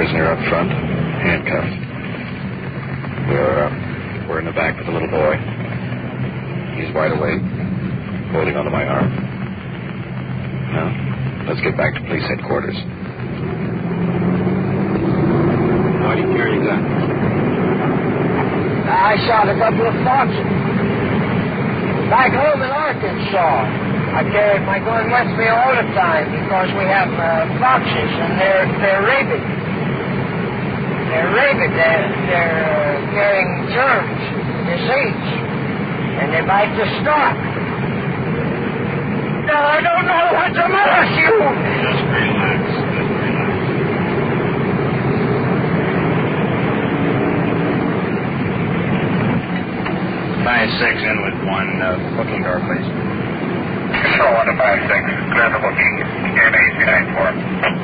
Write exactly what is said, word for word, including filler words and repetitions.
prisoner up front, handcuffed. We're, uh, we're in the back with the little boy. He's wide awake, holding onto my arm. Now, let's get back to police headquarters. Why do you carry a gun? I shot a couple of foxes. Back home in Arkansas. I carried my gun with me all the time because we have uh, foxes and they're they're rabid. They're rabid. They're, they're uh, carrying germs, disease, and they bite the stock. No, I don't know what to ask you. Just relax. Just relax. Five six in with one uh, booking door, please. Control one to five six. Clear the booking. Air base nine four.